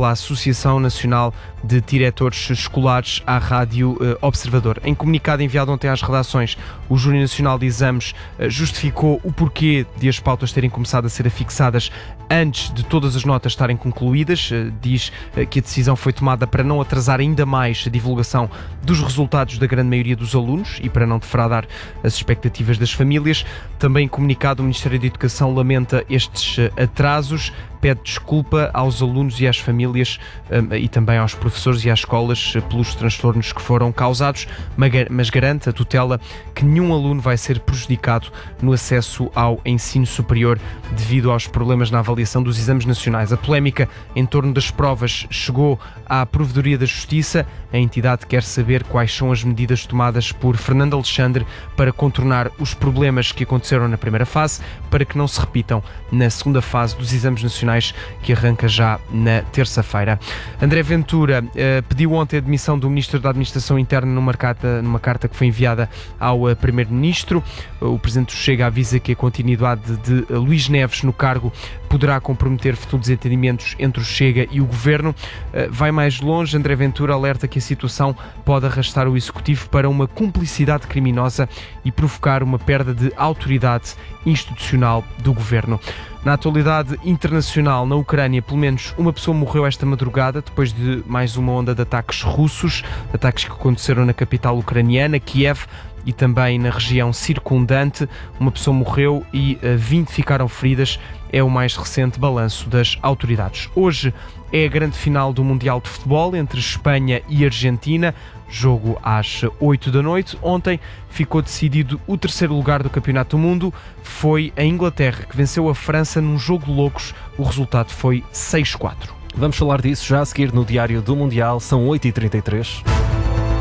pela Associação Nacional de Diretores Escolares à Rádio Observador. Em comunicado enviado ontem às redações, o Júri Nacional de Exames justificou o porquê de as pautas terem começado a ser afixadas antes de todas as notas estarem concluídas. Diz que a decisão foi tomada para não atrasar ainda mais a divulgação dos resultados da grande maioria dos alunos e para não defraudar as expectativas das famílias. Também em comunicado, o Ministério da Educação lamenta estes atrasos, pede desculpa aos alunos e às famílias e também aos professores e às escolas pelos transtornos que foram causados, mas garante a tutela que nenhum aluno vai ser prejudicado no acesso ao ensino superior devido aos problemas na avaliação dos exames nacionais. A polémica em torno das provas chegou à Provedoria da Justiça. A entidade quer saber quais são as medidas tomadas por Fernando Alexandre para contornar os problemas que aconteceram na primeira fase, para que não se repitam na segunda fase dos exames nacionais, que arranca já na terça-feira. André Ventura pediu ontem a demissão do Ministro da Administração Interna numa carta que foi enviada ao Primeiro-Ministro. O Presidente do Chega avisa que a continuidade de Luís Neves no cargo poderá comprometer futuros entendimentos entre o Chega e o Governo. Vai mais longe. André Ventura alerta que a situação pode arrastar o Executivo para uma cumplicidade criminosa e provocar uma perda de autoridade institucional do Governo. Na atualidade internacional, na Ucrânia, pelo menos uma pessoa morreu esta madrugada depois de mais uma onda de ataques russos, ataques que aconteceram na capital ucraniana, Kiev, e também na região circundante. Uma pessoa morreu e 20 ficaram feridas. É o mais recente balanço das autoridades. Hoje é a grande final do Mundial de Futebol entre Espanha e Argentina. Jogo às 8 da noite. Ontem ficou decidido o terceiro lugar do Campeonato do Mundo. Foi a Inglaterra que venceu a França num jogo de loucos. O resultado foi 6-4. Vamos falar disso já a seguir no Diário do Mundial. São 8h33.